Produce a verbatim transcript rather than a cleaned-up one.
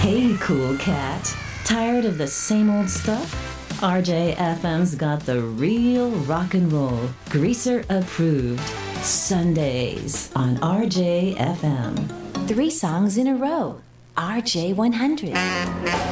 Hey, cool cat. Tired of the same old stuff? R J F M's got the real rock and roll, greaser approved. Sundays on R J F M. Three songs in a row. R J one hundred.